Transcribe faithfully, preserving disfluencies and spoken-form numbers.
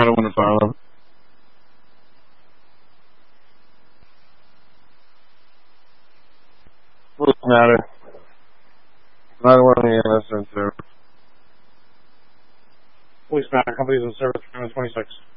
don't want to follow. What's the matter? I don't want any M S N service. Police matter, companies in service, twenty-six.